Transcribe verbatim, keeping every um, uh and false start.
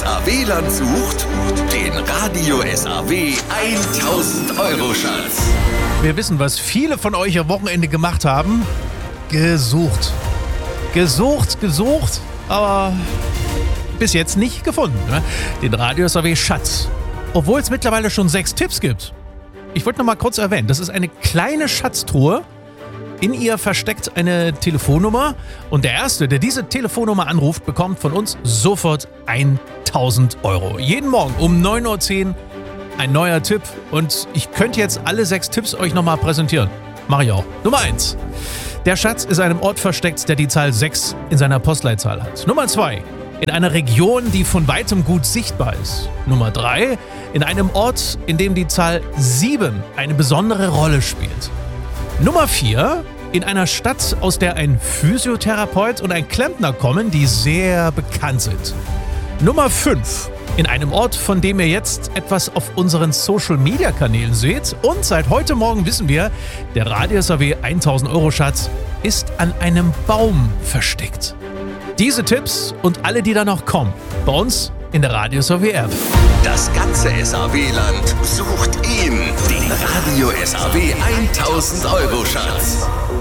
S A W-Land sucht den Radio S A W tausend Euro Schatz. Wir wissen, was viele von euch am Wochenende gemacht haben. Gesucht. Gesucht, gesucht, aber bis jetzt nicht gefunden. Ne? Den Radio S A W Schatz. Obwohl es mittlerweile schon sechs Tipps gibt. Ich wollte noch mal kurz erwähnen, das ist eine kleine Schatztruhe. In ihr versteckt eine Telefonnummer. Und der Erste, der diese Telefonnummer anruft, bekommt von uns sofort tausend Euro. Jeden Morgen um neun Uhr zehn ein neuer Tipp. Und ich könnte jetzt alle sechs Tipps euch nochmal präsentieren. Mache ich auch. Nummer eins. Der Schatz ist an einem Ort versteckt, der die Zahl sechs in seiner Postleitzahl hat. Nummer zwei. In einer Region, die von weitem gut sichtbar ist. Nummer drei. In einem Ort, in dem die Zahl sieben eine besondere Rolle spielt. Nummer vier. In einer Stadt, aus der ein Physiotherapeut und ein Klempner kommen, die sehr bekannt sind. Nummer fünf. In einem Ort, von dem ihr jetzt etwas auf unseren Social-Media-Kanälen seht. Und seit heute Morgen wissen wir, der Radio S A W tausend Euro Schatz ist an einem Baum versteckt. Diese Tipps und alle, die da noch kommen, bei uns in der Radio S A W App. Das ganze S A W-Land sucht ihn, den Radio S A W tausend Euro Schatz.